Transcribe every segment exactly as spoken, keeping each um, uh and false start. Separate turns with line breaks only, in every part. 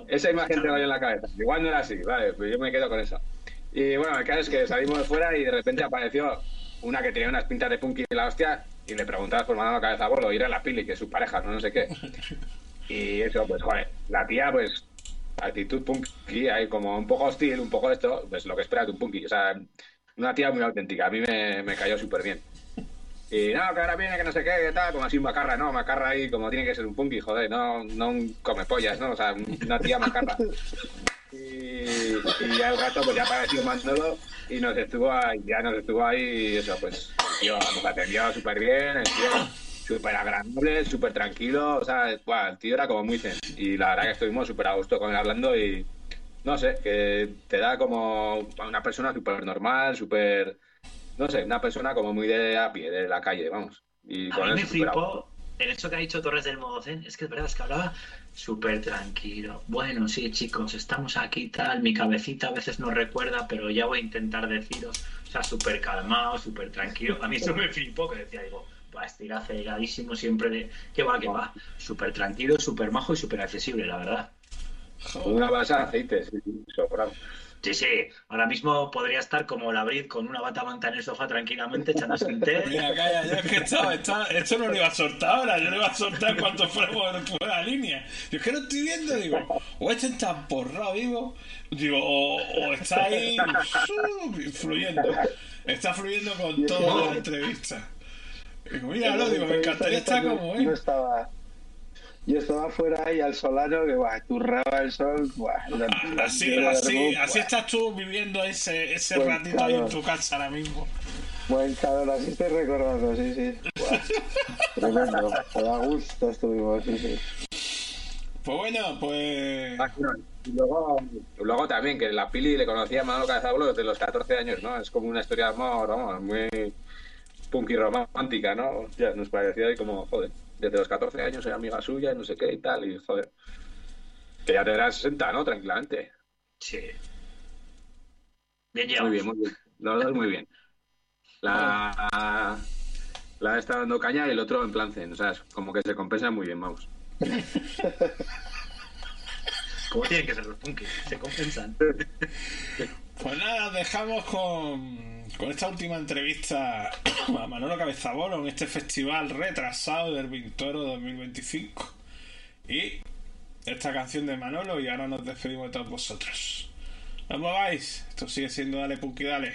esa imagen tengo yo en la cabeza. Igual no era así, vale, pues yo me quedo con eso. Y bueno, el caso es que salimos de fuera y de repente apareció una que tenía unas pintas de punky y la hostia, y le preguntabas por Manolo Cabeza Bolo, y era la Pili, que es su pareja, no, no sé qué. Y eso, pues joder, la tía, pues, actitud punky, ahí como un poco hostil, un poco esto, pues lo que espera de un punky. O sea, una tía muy auténtica, a mí me, me cayó súper bien. Y no, que ahora viene, que no sé qué, que tal, como así macarra, no, macarra ahí como tiene que ser un punky, joder, no, no un come pollas, ¿no? O sea, una tía macarra. Y, y ya el rato pues ya apareció Manolo y nos estuvo ahí, ya nos estuvo ahí y eso, pues el tío nos atendió súper bien, el tío súper agradable, súper tranquilo, o sea, bueno, el tío era como muy zen y la verdad que estuvimos súper a gusto con él hablando y no sé, que te da como una persona súper normal, súper, no sé, una persona como muy de a pie, de la calle, vamos. Y
A
con
mí
él
me
súper a gusto.
flipó el hecho que ha dicho Torres del Mogocén. Es que es verdad, es que hablaba súper tranquilo. Bueno, sí, chicos, estamos aquí tal. Mi cabecita a veces no recuerda, pero ya voy a intentar deciros. O sea, súper calmado, súper tranquilo. A mí eso me flipó, que decía, digo, va a estar aceleradísimo siempre de... Que va, que va. Súper tranquilo, súper majo y súper accesible, la verdad.
Con una base de aceite, sí, sí, sobrado.
Sí, sí, ahora mismo podría estar como la Brit con una bata manta en el sofá tranquilamente echándose un té.
Mira, calla, yo es que estaba, estaba, esto no lo iba a soltar ahora, yo lo iba a soltar cuando fuéramos por la línea. Yo es que no estoy viendo, digo, o este está porrado vivo, digo, o, o está ahí uh, fluyendo, está fluyendo con toda la entrevista. Digo, míralo, digo, me encantaría estar como él.
Yo estaba, yo estaba fuera ahí al solano que buah, turraba el sol, buah, la, la
Así, así, así estás tú viviendo ese, ese
Buen
ratito ahí en
calor.
tu casa ahora mismo.
Buen calor, así estoy recordando, sí, sí. Buah, tremendo, a gusto estuvimos, sí, sí.
Pues bueno, pues...
Ah, no, y luego, luego también, que la Pili le conocía a Manolo Cabeza Bolo desde los catorce años, ¿no? Es como una historia de amor, vamos, muy punky romántica, ¿no? Hostia, nos parecía ahí como, joder, desde los catorce años soy amiga suya y no sé qué y tal, y joder, que ya tendrás sesenta, ¿no? Tranquilamente.
Sí. Bien
Muy
llevados.
bien, muy bien. Los dos muy bien. La, la está dando caña y el otro en plan zen, o sea, es como que se compensa muy bien, vamos.
Como tienen que ser los punkis, se compensan.
Pues nada, dejamos con, con esta última entrevista a Manolo Cabeza Bolo en este festival retrasado del Vintoro dos mil veinticinco. Y esta canción de Manolo, y ahora nos despedimos de todos vosotros. No mováis, esto sigue siendo Dale Punky Dale.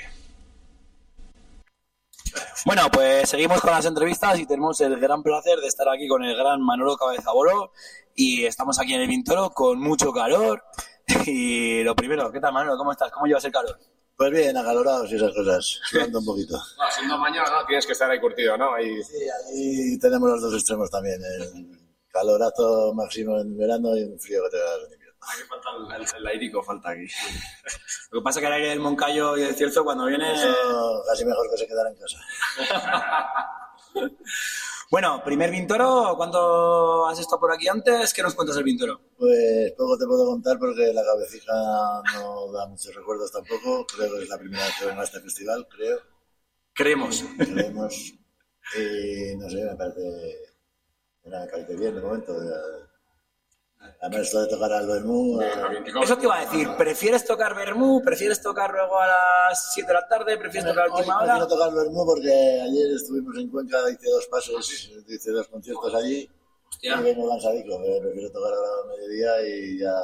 Bueno, pues seguimos con las entrevistas y tenemos el gran placer de estar aquí con el gran Manolo Cabeza Bolo y estamos aquí en el Vintoro con mucho calor. Y lo primero, ¿qué tal, Manolo? ¿Cómo estás? ¿Cómo llevas el calor?
Pues bien, acalorados y esas cosas, sudando un poquito.
No, siendo mañana, ¿no? Tienes que estar ahí curtido, ¿no? Ahí...
Sí, ahí tenemos los dos extremos también, el calorazo máximo en verano y un frío que te da en invierno.
Aquí falta el, el, el airico, falta aquí. Lo que pasa es que el aire del Moncayo y del Cierzo cuando viene...
Eso casi mejor que se quedara en casa.
Bueno, primer Vintoro, ¿cuánto has estado por aquí antes? ¿Qué nos cuentas del Vintoro?
Pues poco te puedo contar porque la cabecita no da muchos recuerdos tampoco. Creo que es la primera vez que vengo a este festival, creo.
Creemos.
Creemos. Y no sé, me parece... Me parece bien de momento. Además esto de tocar al Bermú... A...
Eso te iba a decir, ¿prefieres tocar Bermú? ¿Prefieres tocar luego a las siete de la tarde? ¿Prefieres tocar a última hora?
Prefiero tocar Bermú porque ayer estuvimos en Cuenca, hice dos pasos, hice dos conciertos allí. Hostia. Y vengo cansadico, prefiero tocar a la mediodía y ya...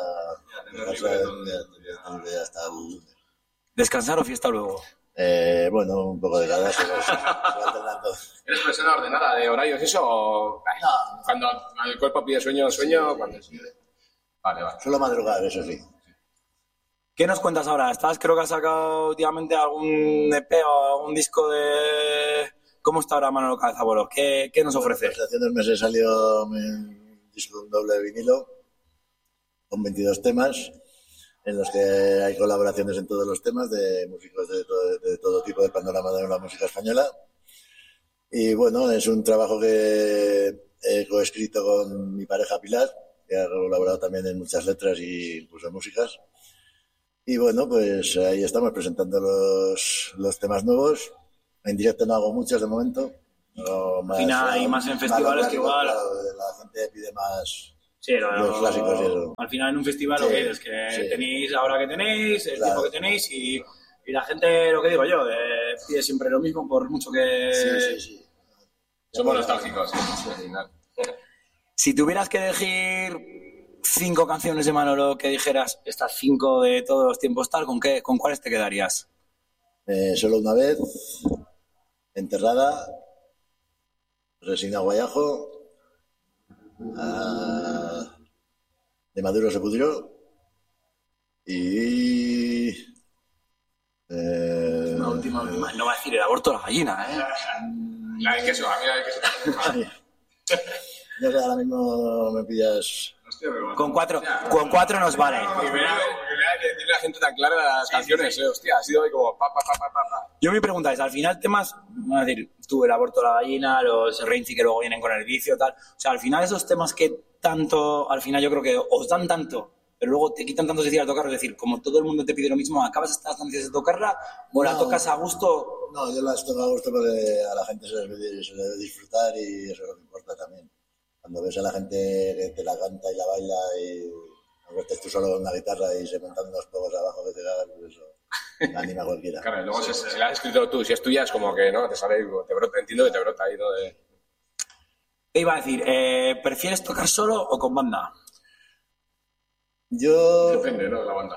Ya hasta el lunes.
¿Descansar o fiesta luego?
Eh, bueno, un poco de cada, pero se va alternando.
¿Eres persona ordenada de horarios eso o no, cuando el cuerpo pide sueño, sueño? Sí, cuando... sí. Vale, vale.
Solo madrugar, eso sí.
¿Qué nos cuentas ahora? ¿Estás, creo que has sacado últimamente algún E P o algún disco de... ¿Cómo está ahora Manolo Cabeza Bolo? ¿Qué, qué nos ofrece?
Pues hace unos meses salió un disco, un doble vinilo con veintidós temas en los que hay colaboraciones en todos los temas de músicos de todo, de todo tipo del panorama de la música española. Y bueno, es un trabajo que he coescrito con mi pareja Pilar, que ha colaborado también en muchas letras y incluso en músicas. Y bueno, pues ahí estamos presentando los, los temas nuevos. En directo no hago muchos de momento. No, más,
Fina, hay más en festivales
más
que igual.
Claro, la gente pide más...
Sí, lo,
los clásicos y eso.
Al final en un festival
Sí,
lo que es que
sí.
tenéis la hora que tenéis, el
Claro.
tiempo que tenéis y, y la gente, lo que digo yo, eh, pide siempre lo mismo por mucho que...
Sí, sí, sí.
Somos nostálgicos, sí, sí, al final.
Si tuvieras que elegir cinco canciones de Manolo que dijeras estas cinco de todos los tiempos tal, ¿con qué, con cuáles te quedarías?
Eh, solo una vez, Enterrada, Resina Guayajo, ah, De Maduro se pudrió y... eh,
Una última, última. No va a decir el aborto de la gallina, ¿eh?
La de queso, a mí la de queso.
no sé, ahora mismo me pillas...
Hostia, pero bueno.
Con cuatro, con cuatro nos vale.
Primera vez primera vez que decirle a la gente tan clara las canciones, eh, hostia, ha sido ahí como pa, pa, pa, pa, pa, pa.
Yo mi pregunta es, al final temas, vamos a decir, tú el aborto de la gallina, los Reinci que luego vienen con el vicio, tal. O sea, al final esos temas que tanto, al final yo creo que os dan tanto, pero luego te quitan tanto sensibilidad al tocarlo, es decir, como todo el mundo te pide lo mismo, ¿acabas estas ansias de tocarla o la
No.
tocas a gusto?
No, yo las toco a gusto porque a la gente se les debe, se les debe disfrutar y eso es lo que importa también. Cuando ves a la gente que te la canta y la baila y aunque estés tú solo con una guitarra y se montan unos pocos abajo que te cagas, pues eso anima a cualquiera.
Claro, y luego si, si la has escrito tú, si es tuya, es como que no, te sale, te brota, entiendo que te brota ahí, ¿no? De...
Te iba a decir, eh, ¿prefieres tocar solo o con banda?
Yo...
Depende, ¿no? De la banda.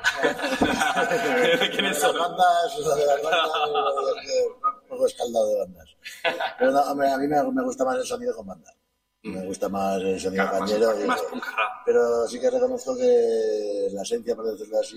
¿Quiénes
Las bandas, lo de las bandas, un poco escaldado de bandas. Pero no, hombre, a mí me, me gusta más el sonido con banda. Me gusta más el sonido
Claro, más-
cañero. y
Más
eso.
puncarra.
Pero sí que reconozco que la esencia, por decirlo así,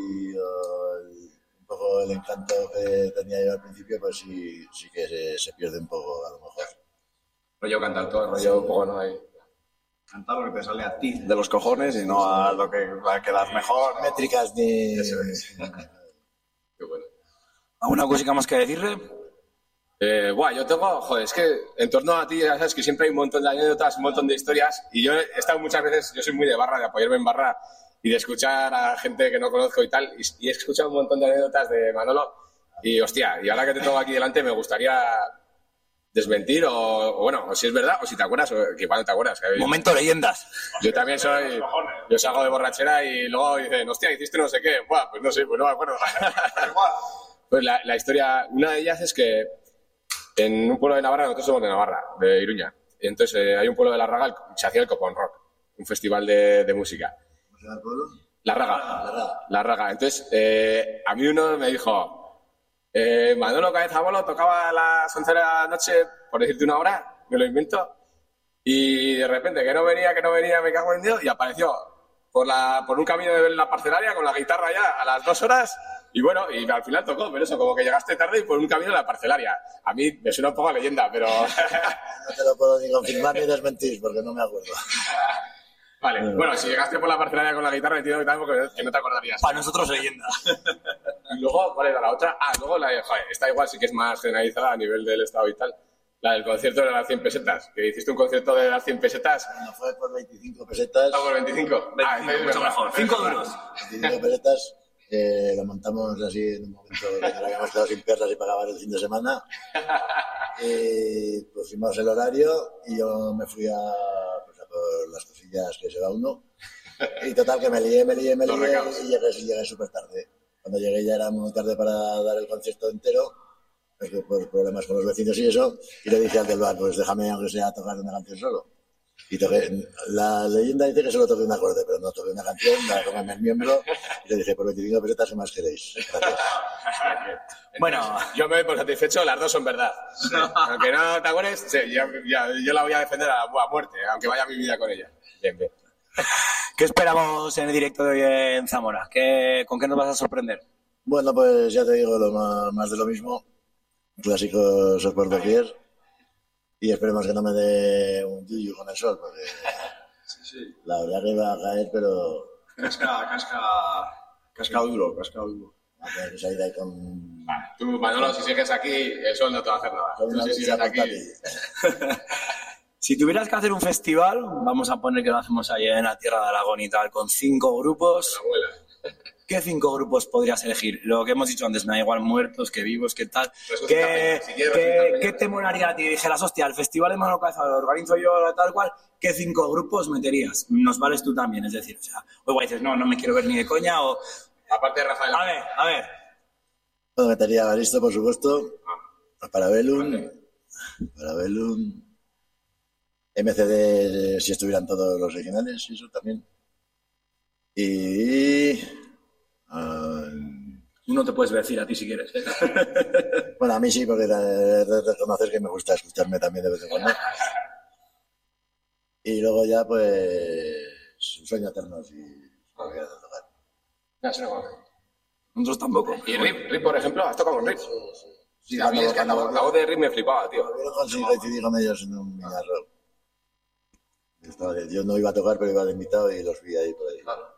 o el- un poco el encanto que tenía yo al principio, pues sí, sí que se, se pierde un poco a lo mejor.
Rollo cantautor, rollo un poco, ¿no? Ahí.
Cantar lo que te sale a ti de los cojones y no a lo que va a quedar mejor. ¿no?
Métricas ni...
Eso es. Qué bueno.
¿Alguna cosita más que decirle?
Eh, buah, yo tengo, joder, es que en torno a ti ya sabes que siempre hay un montón de anécdotas, un montón de historias y yo he estado muchas veces, yo soy muy de barra, de apoyarme en barra y de escuchar a gente que no conozco y tal y, y he escuchado un montón de anécdotas de Manolo y hostia, y ahora que te tengo aquí delante me gustaría desmentir o, o bueno, o si es verdad o si te acuerdas, o que igual no te acuerdas. Que
Momento leyendas.
yo también soy, yo salgo de borrachera y luego dicen, hostia, hiciste no sé qué, buah, pues no sé, pues no me acuerdo. Pues la, la historia, una de ellas es que en un pueblo de Navarra, nosotros somos de Navarra, de Iruña. Y entonces eh, hay un pueblo de La Raga, se hacía el Copón Rock, un festival de, de música.
¿Cómo se llama el pueblo?
La Raga.
La Raga.
La Raga. Entonces, eh, a mí uno me dijo, eh, Manolo Cabeza Bolo tocaba a las once de la noche, por decirte una hora, me lo invento, y de repente que no venía, que no venía, me cago en Dios, y apareció por, la, por un camino de la parcelaria con la guitarra ya a las dos horas. Y bueno, y al final tocó, pero eso, como que llegaste tarde y por un camino de la parcelaria. A mí me suena un poco a leyenda, pero...
No te lo puedo ni confirmar ni desmentir porque no me acuerdo.
Vale, bueno, si llegaste por la parcelaria con la guitarra, entiendo que también porque que no te acordarías.
Para nosotros leyenda.
Y luego, ¿cuál era la otra? Ah, luego la de, joder, esta igual sí que es más generalizada a nivel del estado y tal. La del concierto de las cien pesetas. Que hiciste un concierto de las cien pesetas.
Bueno, fue por veinticinco pesetas.
¿Está por veinticinco? Ah, entonces,
Mucho
verdad.
mejor. Cinco duros.
veinticinco pesetas. Eh, lo montamos así en un momento que nos habíamos quedado sin perras y pagaban el fin de semana. Y pusimos el horario y yo me fui a, pues, a por las cosillas que se va uno. Y total que me lié, me lié, me
Los
lié
recados.
y llegué, y llegué súper tarde. Cuando llegué ya era muy tarde para dar el concierto entero, porque por problemas con los vecinos y eso, y le dije al del bar, pues déjame aunque sea tocar una canción solo. Y toqué, la leyenda dice que solo toqué un acorde, pero no toqué una canción, la comerme el miembro, y le dije, por veinticinco pesetas, ¿qué más queréis? Gracias.
Bueno,
Yo me doy por satisfecho, las dos son verdad. Aunque no te acuerdes, sí, ya- ya- yo la voy a defender a, a muerte, aunque vaya mi vida con ella. Bien, bien.
¿qué esperamos en el directo de hoy en Zamora? ¿Qué, ¿Con qué nos vas a sorprender?
Bueno, pues ya te digo, lo más, más de lo mismo. Clásicos por doquier. Y esperemos que no me dé un yuyu con el sol, porque la verdad que va a caer, pero
Casca, casca, casca duro, casca duro.
va a tener que salir ahí con,
Vale, tú, Manolo, si sigues aquí, el sol no te va a hacer nada.
con
Tú
una
si
ducha
sigues aquí...
portátil.
Si tuvieras que hacer un festival, vamos a poner que lo hacemos ahí en la Tierra de Aragón y tal, con cinco grupos,
La abuela.
¿qué cinco grupos podrías elegir? Lo que hemos dicho antes, me da igual muertos que vivos, qué tal.
Pues
¿Qué,
si quieres,
qué, ¿qué te molaría a ti? Dijeras, hostia, el festival de Manolo Cabeza lo organizo yo, tal cual, ¿qué cinco grupos meterías? Nos vales tú también, es decir, o sea, o igual dices, no, no me quiero ver ni de coña, o...
Aparte de Rafael.
A ver, a ver.
Bueno, metería a Galisto, por supuesto, a Parabellum, Parabellum, M C D, si estuvieran todos los originales, eso también. Y... Uh,
no te puedes decir a ti si quieres. ¿eh?
Bueno, a mí sí, porque de, de reconocer que me gusta escucharme también de vez en cuando. Y luego ya, pues... Sueño eterno, si...
No, eso no.
Nosotros tampoco.
Y Rip, Rip, por ejemplo, ¿has tocado con Rip?
Sí, sí.
Sí, a mí es que la, la voz de Rip me flipaba, tío.
Yo conseguí coincidir con ellos en un minarro. Yo no iba a tocar, pero iba de invitado y los vi ahí por ahí.
Claro.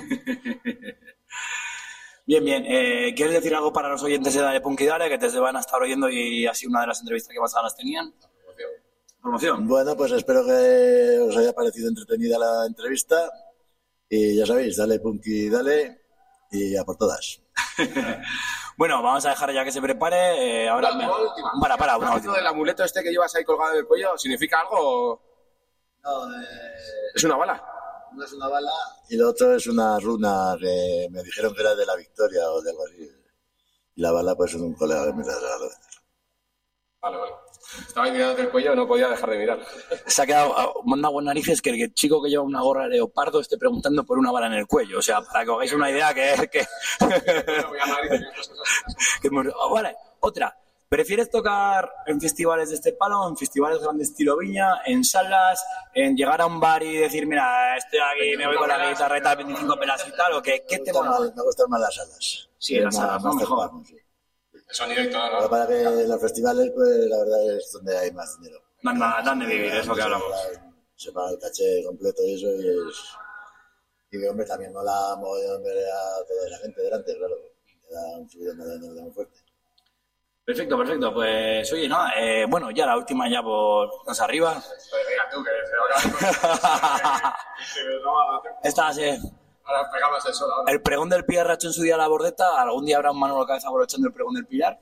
Bien, bien. Eh, ¿Quieres decir algo para los oyentes de Dale Punk y Dale, que te van a estar oyendo y así una de las entrevistas que más ganas tenían?
Promoción.
Promoción.
Bueno, pues espero que os haya parecido entretenida la entrevista. Y ya sabéis, Dale Punk y Dale y a por todas.
Bueno, vamos a dejar ya que se prepare. Eh, ahora
Una
me...
última.
Para, para, una
¿Esto
última.
del amuleto este que llevas ahí colgado en el cuello significa algo o...?
No, eh,
¿Es una bala?
uno es una bala y lo otro es una runa que me dijeron que era de la Victoria o de algo así. Y la bala, pues, es un colega que me la regaló.
Vale, vale. Estaba ahí mirando el cuello, no podía dejar de mirar.
Se ha quedado, manda buenas narices que el chico que lleva una gorra de leopardo esté preguntando por una bala en el cuello. O sea, para que os hagáis una idea que... que...
Bueno, voy a Madrid y estas cosas.
que hemos- oh, vale, otra. ¿Prefieres tocar en festivales de este palo, en festivales grandes estilo Viña, en salas, en llegar a un bar y decir, mira, estoy aquí, me voy con la guitarreta, veinticinco pelas y tal? ¿O qué, ¿Qué
Me
te
gustan
mola?
más- me gustan más las salas.
Sí, las salas, ¿no? Mejor.
Sí.
El sonido y todo,
Pero
¿no?
para que los festivales, pues, la verdad es donde hay más dinero.
Dan, dan de vivir, es lo que hablamos.
Se paga el caché completo y eso, y es... Y que, hombre, también mola mogollón ver a toda esa gente delante, claro. Te da un subidón de adrenalina muy fuerte.
Perfecto, perfecto. Pues, oye, nada, eh, bueno, ya la última ya por más arriba.
Pues mira tú, que se va a
Esta es
Ahora pegamos el sol ahora.
el pregón del Pilar ha hecho en su día la bordeta. ¿Algún día habrá un Manolo Cabeza Bolo echando el pregón del Pilar?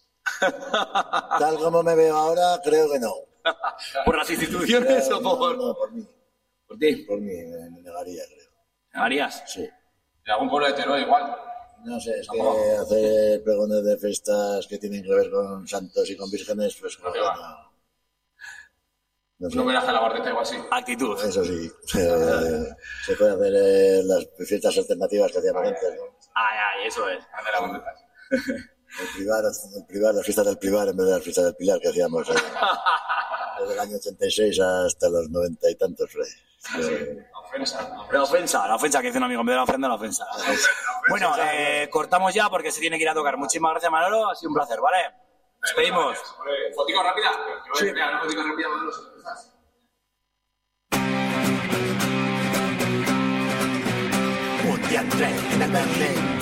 Tal como me veo ahora, creo que no.
¿Por las instituciones
Creo-
o por...?
No, por mí.
¿Por ti?
Por mí, me, me negaría, creo.
¿Harías?
Sí.
En algún pueblo de Teruel igual.
No sé, es que hacer pregones de fiestas que tienen que ver con santos y con vírgenes, pues creo que no. No sé.
Un homenaje a la bordeta igual sí.
Actitud.
Eso sí, se, se puede hacer eh, las fiestas alternativas que hacíamos antes, ¿no?
Ay, ay, eso es.
Grande la bordeta.
El privar, el privar, las fiestas del privar en vez de las fiestas del Pilar que hacíamos eh, desde el año ochenta y seis hasta los noventa y tantos. Eh.
Ofensa.
La ofensa, la ofensa que dice un amigo, en vez de la ofenda, la ofensa. Bueno, eh, cortamos ya porque se tiene que ir a tocar. Muchísimas gracias, Manolo. Ha sido un placer, ¿vale? Despedimos.
Vale, fotico rápida. Sí. Una fotico rápida, Manolo.
Un día entré en el Berlín